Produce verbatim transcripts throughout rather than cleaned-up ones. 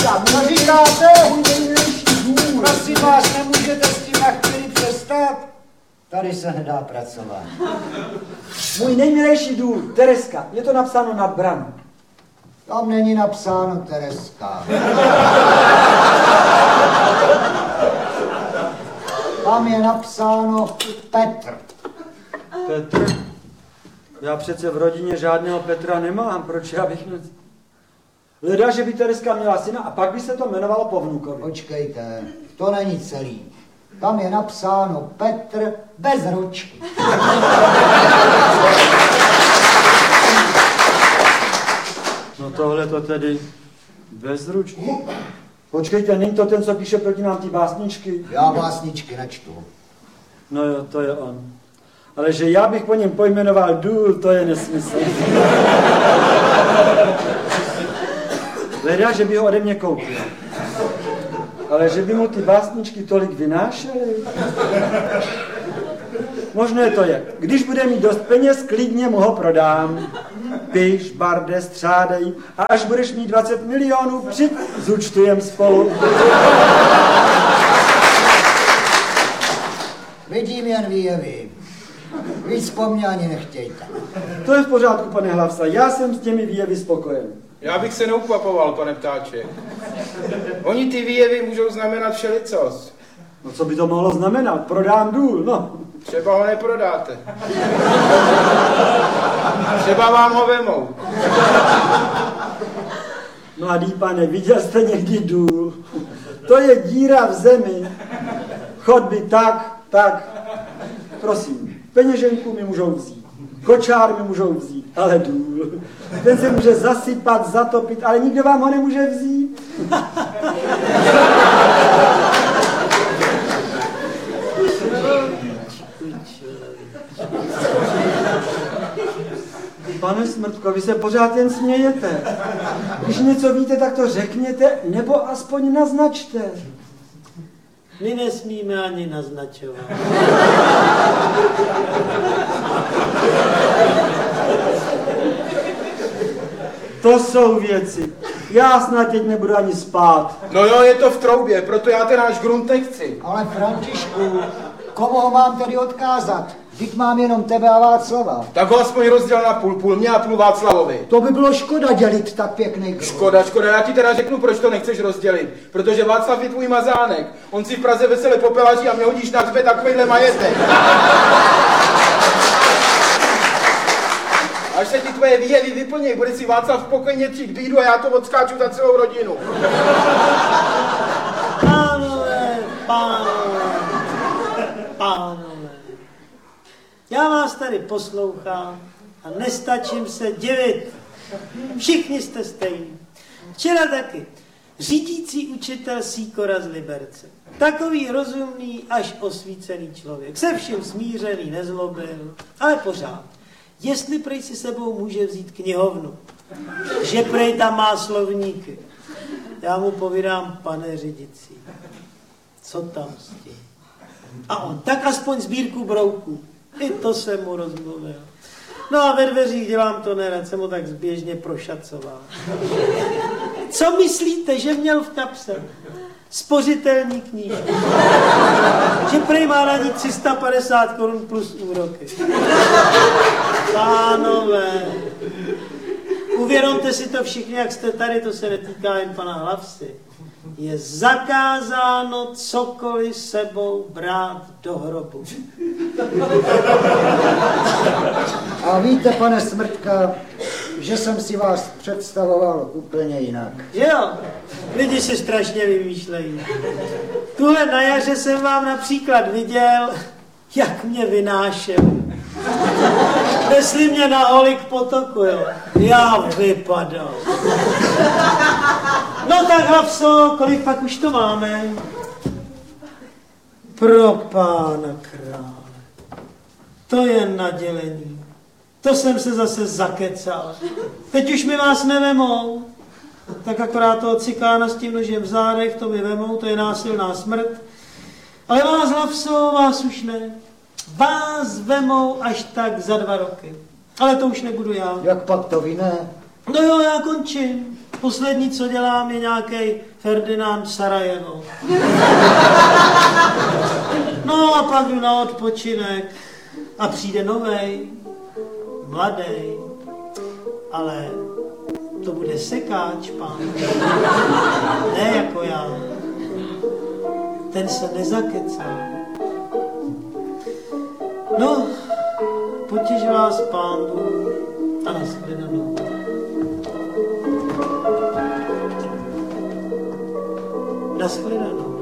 říkám, Co říkáte? Můj nejmilejší důl. Prosím vás, nemůžete s tím na chvíli přestat? Tady se nedá pracovat. Můj nejmilejší důl, Tereska, je to napsáno nad branou. Tam není napsáno Tereska. Tam je napsáno Petr. Petr? Já přece v rodině žádného Petra nemám, proč já bych... Ne... Leda, že by Tereska měla syna a pak by se to jmenovalo po vnukovi. Počkejte, to není celý. Tam je napsáno Petr bez ručky. No tohle to tedy bezručný. Počkejte, není to ten, co píše proti nám ty básničky? Já básničky nečtu. No jo, to je on. Ale že já bych po něm pojmenoval důl, to je nesmysl. Leda, že by ho ode mě koupil. Ale že by mu ty básničky tolik vynášely? Možné to je. Když bude mít dost peněz, klidně mu ho prodám. Piš, barde, střádej a až budeš mít dvacet milionů, přijď, zúčtujem spolu. Vidím jen výjevy. Víc po mně ani nechtějte. To je v pořádku, pane Hlavsa, já jsem s těmi výjevy spokojen. Já bych se neukvapoval, pane ptáče. Oni ty výjevy můžou znamenat všelicos. No co by to mohlo znamenat? Prodám důl, no. Třeba ho neprodáte. Třeba vám ho vemou. Mladý pane, viděl jste někdy důl? To je díra v zemi. Chodby tak, tak. Prosím, peněženku mi můžou vzít. Kočár mi můžou vzít, ale důl. Ten se může zasypat, zatopit, ale nikdo vám ho nemůže vzít. Pane Smrtko, vy se pořád jen smějete. Když něco víte, tak to řekněte, nebo aspoň naznačte. My nesmíme ani naznačovat. To jsou věci. Já snad teď nebudu ani spát. No jo, je to v troubě, proto já ten náš grunt nechci. Ale Františku, komu ho mám tedy odkázat? Vždyť mám jenom tebe a Václava. Tak ho aspoň rozděl na půl, půl mě a půl Václavovi. To by bylo škoda dělit tak pěkný grunt. Škoda, škoda, já ti teda řeknu, proč to nechceš rozdělit. Protože Václav je tvůj mazánek. On si v Praze vesele popelaří a mě hodíš na hřbet takovýhle majetek. Až se ti tvoje výjevy vyplnějí, bude si Václav spokojně třít bídu a já to odskáču za celou rodinu. Pánové, pánové, pánové. Já vás tady poslouchám a nestačím se divit. Všichni jste stejní. Včera taky. Řídící učitel Sýkora z Liberce. Takový rozumný až osvícený člověk. Se vším smířený, nezlobil, ale pořád. Jestli prej si sebou může vzít knihovnu, že prej tam má slovníky. Já mu povídám, pane řídící, co tam s tím? A on, tak aspoň sbírku brouků. I to jsem mu rozmluvil. No a ve dveřích dělám to nerad, jsem ho tak zběžně prošacoval. Co myslíte, že měl v kapse? Spořitelní knížku. Že prej má na ní tři sta padesát korun plus úroky. Pánové, uvědomte si to všichni, jak jste tady, to se netýká jen pana Hlavsy. Je zakázáno cokoliv sebou brát do hrobu. A víte, pane Smrtka, že jsem si vás představoval úplně jinak. Jo, lidi si strašně vymýšlejí. Tuhle na jaře jsem vám například viděl, jak mě vynášel. Nesli mě na holi k potoku, jo. Já vypadal. No tak Hlavso, kolik pak už to máme? Pro pána krále. To je nadělení. To jsem se zase zakecal. Teď už mi vás nevemou. Tak akorát toho cikána s tím nožem v zádech, to mi vemou, to je násilná smrt. Ale vás, Hlavso, vás už ne. Vás vemou až tak za dva roky. Ale to už nebudu já. Jak pak to vy ne? No jo, já končím. poslední, co dělám, je nějaký Ferdinand Sarajevo. No a pak jdu na odpočinek a přijde novej, mladej, ale to bude sekáč, pán. Ne jako já. Ten se nezakecá. No, potěž vás, pán Bůh, a nashledanou. Nashledanou.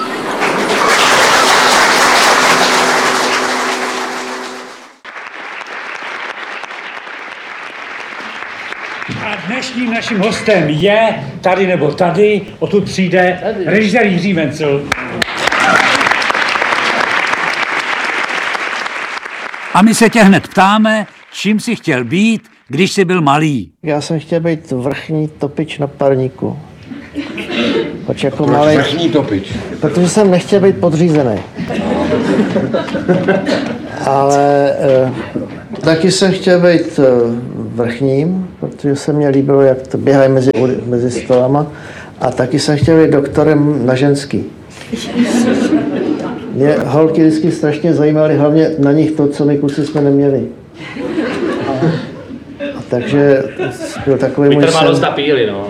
A dnešním naším hostem je tady nebo tady, odtud přijde režisér Jiří Mencel. A my se tě hned ptáme, čím jsi chtěl být, když jsi byl malý. Já jsem chtěl být vrchní topič na parníku. Proč jako Proč malej? vrchní topič? Protože jsem nechtěl být podřízený. Ale eh, taky jsem chtěl být eh, vrchním, protože se mně líbilo, jak to běhají mezi, mezi stolama. A taky jsem chtěl být doktorem na ženský. Mě holky vždycky strašně zajímaly, hlavně na nich to, co my kluci jsme neměli. A, a takže byl takový můj sen. Vytrvalost a píly, no.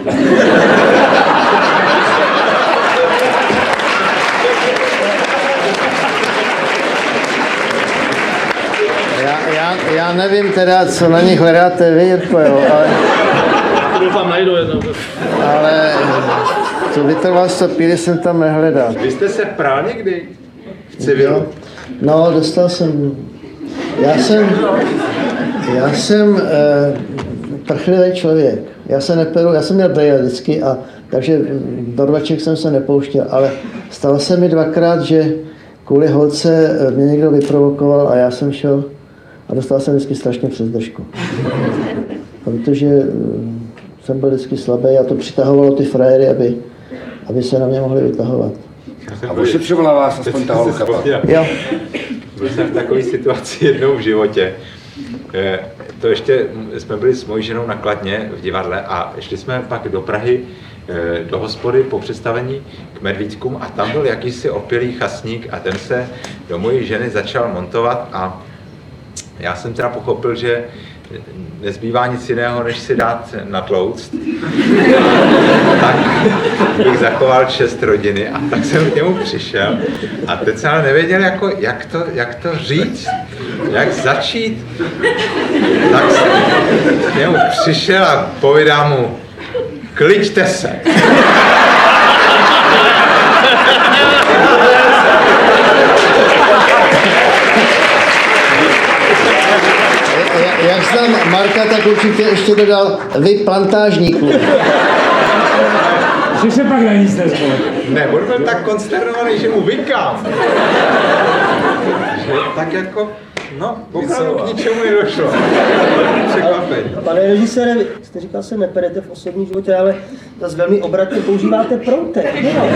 Já, já, já nevím teda, co na nich hledáte vy, jako jo, ale... Doufám, najdu jednou. Ale to vytrvalost a píly jsem tam nehledal. Vy jste se prál někdy v civilu? No, dostal jsem... Já jsem... Já jsem eh, prchlivý člověk. Já se neperu, já jsem měl brýle vždycky, a takže do rvaček jsem se nepouštěl, ale stalo se mi dvakrát, že kvůli holce mě někdo vyprovokoval a já jsem šel a dostal jsem vždycky strašně přes držku. Protože jsem byl vždycky slabý a to přitahovalo ty frajery, aby, aby se na mě mohli vytahovat. A ošetřovala vás aspoň ta holka? Jo. Byl jsem v takové situaci jednou v životě. To ještě jsme byli s mojí ženou na Kladně v divadle a šli jsme pak do Prahy do hospody po představení k Medvídkům a tam byl jakýsi opilý chasník a ten se do mojí ženy začal montovat a já jsem teda pochopil, že nezbývá nic jiného, než si dát natlouct. Tak bych zachoval čest rodiny a tak jsem k němu přišel a teď jsem ale nevěděl, jako, jak, to, jak to říct, jak začít. Tak jsem k němu přišel a povídám mu, kliďte se. Jak znám Marka, tak určitě ještě dodal vy plantážníků. Že se pak na nic nezvolil. Ne, on byl tak konsternovaný, že mu vykám. Že tak jako, no, opravdu k ničemu nedošlo. Překvapení. Pane režisére, jste říkal, se neperete v osobním životě, ale zase velmi obratně používáte proutek.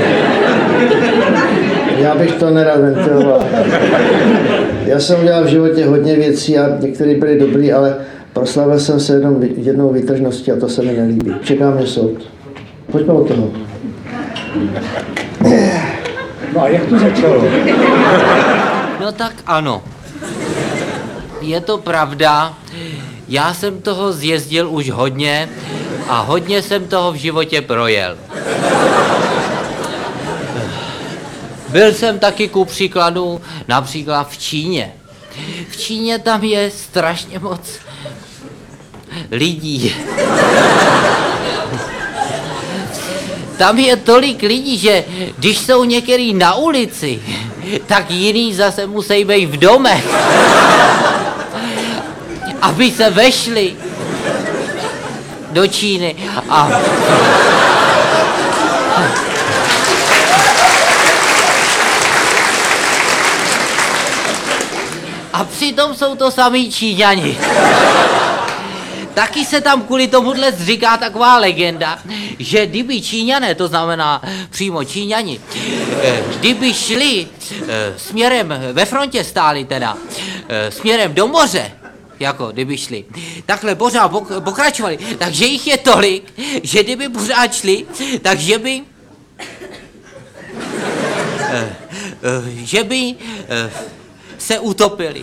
Já bych to nerad ventiloval. Já jsem udělal v životě hodně věcí a některé byly dobrý, ale proslavil jsem se jednou, jednou výtržností a to se mi nelíbí. Čeká mě soud. Pojďme od toho. No a jak to začalo? No tak ano. Je to pravda. Já jsem toho zjezdil už hodně a hodně jsem toho v životě projel. Byl jsem taky ku příkladu například v Číně. V Číně tam je strašně moc lidí. Tam je tolik lidí, že když jsou některý na ulici, tak jiný zase musí být v domech, aby se vešli do Číny. A A přitom jsou to samý Číňani. Taky se tam kvůli tomuhle říká taková legenda, že kdyby Číňané, to znamená přímo Číňani, kdyby šli směrem, ve frontě stáli teda, směrem do moře, jako kdyby šli. Takhle pořád pok- pokračovali, takže jich je tolik, že kdyby pořád šli, takže by... Uh, uh, že by uh, se utopili.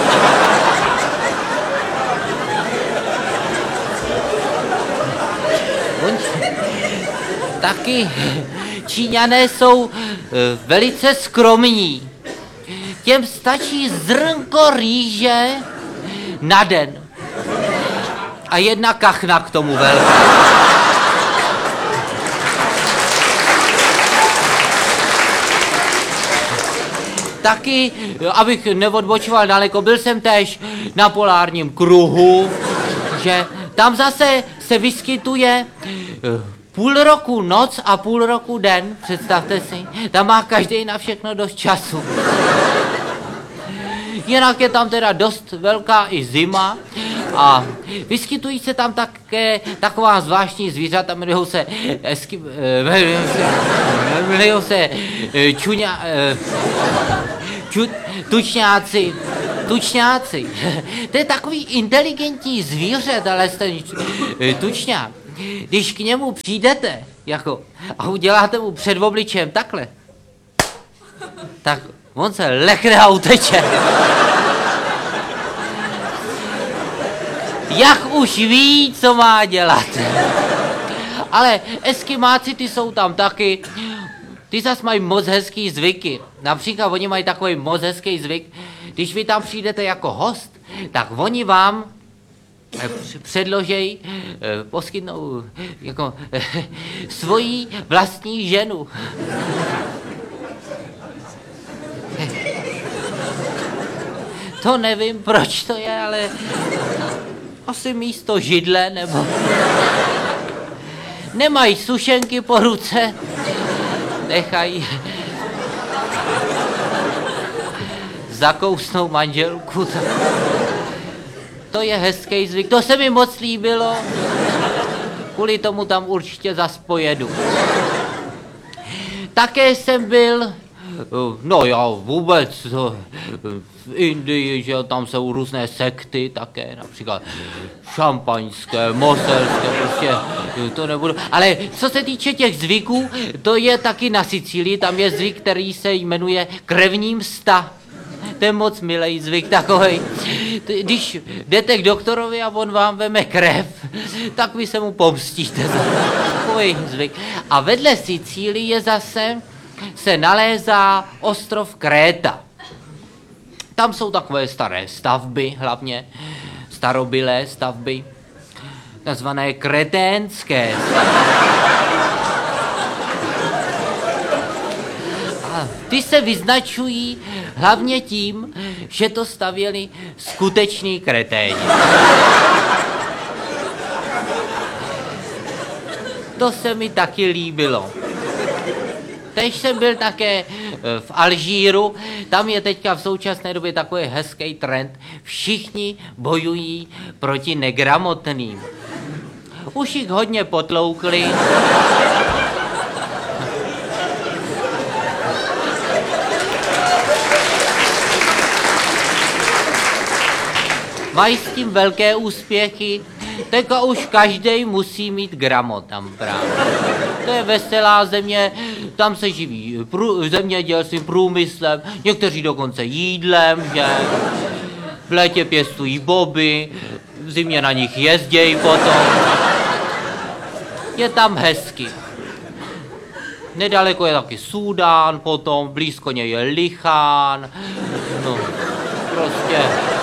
Taky Číňané jsou uh, velice skromní. Těm stačí zrnko rýže na den. A jedna kachna k tomu velká. Taky, abych neodbočoval daleko, byl jsem též na polárním kruhu, že tam zase se vyskytuje půl roku noc a půl roku den, představte si. Tam má každý na všechno dost času. Jinak je tam teda dost velká i zima a vyskytují se tam také taková zvláštní zvířata, jmenují se esky, jmenují se, jmenují se čuňa, ču, tučňáci, tučňáci. To je takový inteligentní zvíře, ale ten tučňák. Když k němu přijdete jako, a uděláte mu před obličem takhle, tak on se lekne a uteče. Jak už ví, co má dělat. Ale eskimáci, ty jsou tam taky. Ty zas mají moc hezký zvyky. Například oni mají takový moc hezký zvyk. Když vy tam přijdete jako host, tak oni vám předložej, poskytnou jako svoji vlastní ženu. To nevím, proč to je, ale asi místo židle, nebo... Nemají sušenky po ruce, nechají zakousnou manželku. To je hezký zvyk, to se mi moc líbilo. Kvůli tomu tam určitě zas pojedu. Také jsem byl, no já vůbec, v Indii, že tam jsou různé sekty také, například šampaňské, moselské, prostě to nebudu. Ale co se týče těch zvyků, to je taky na Sicílii, tam je zvyk, který se jmenuje krevní msta. To je moc milej zvyk takovej. Když jdete k doktorovi a on vám veme krev, tak vy se mu pomstíte za takový zvyk. A vedle Sicílie zase se nalézá ostrov Kréta. Tam jsou takové staré stavby, hlavně starobylé stavby, nazvané kreténské. A ty se vyznačují hlavně tím, že to stavěli skuteční kreténi. To se mi taky líbilo. Teď jsem byl také v Alžíru, tam je teďka v současné době takový hezký trend. Všichni bojují proti negramotným. Už jich hodně potloukli. Mají s tím velké úspěchy, teďka už každý musí mít gramot tam právě. To je veselá země, tam se živí prů, zemědělstvím, průmyslem, někteří dokonce jídlem, že v létě pěstují boby, v zimě na nich jezdějí potom. Je tam hezky. Nedaleko je taky Súdán potom, blízko něj je Lichán, no prostě...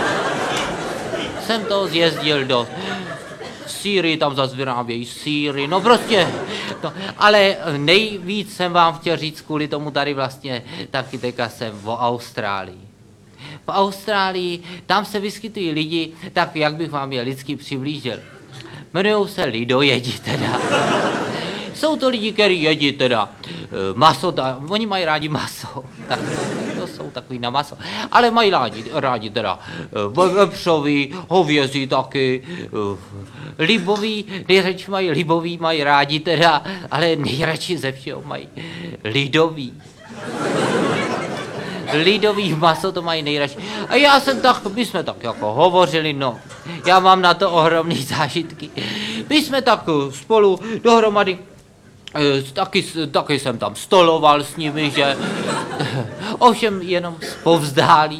Jsem to zjezdil do Sýrii, tam zase vyrábějí sýry, no prostě, to, ale nejvíc jsem vám chtěl říct, kvůli tomu tady vlastně taky teďka jsem v Austrálii. V Austrálii, tam se vyskytují lidi, tak jak bych vám je lidsky přiblížil. Jmenujou se lidojedi teda. Jsou to lidi, kteří jedí teda maso, ta, oni mají rádi maso, tak to jsou takový na maso, ale mají rádi, rádi teda vepřový, hovězí taky, libový, nejradši mají libový, mají rádi teda, ale nejradši ze všeho mají lidový. lidový maso to mají nejradši. A já jsem tak, my jsme tak jako hovořili, no, já mám na to ohromný zážitky. My jsme tak spolu dohromady, taky, taky jsem tam stoloval s nimi, že ovšem jenom zpovzdálí.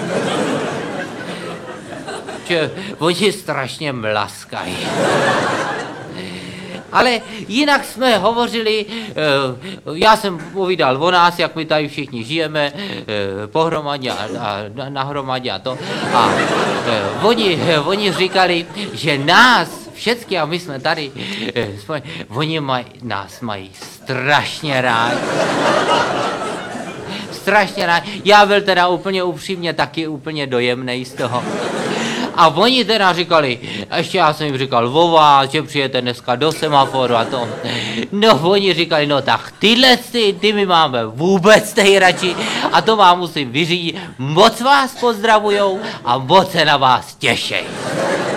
Že oni strašně mlaskají. Ale jinak jsme hovořili, já jsem povídal o nás, jak my tady všichni žijeme pohromadě a, a nahromadě a to. A oni, oni říkali, že nás všechny, a my jsme tady, oni maj, nás mají strašně rádi. Strašně rádi. Já byl teda úplně upřímně taky úplně dojemnej z toho. A oni teda říkali, ještě já jsem jim říkal o vás, že přijete dneska do semaforu a to. No oni říkali, no tak tyhle ty, ty my máme vůbec nejradši a to vám musím vyřídit. Moc vás pozdravujou a moc se na vás těšej.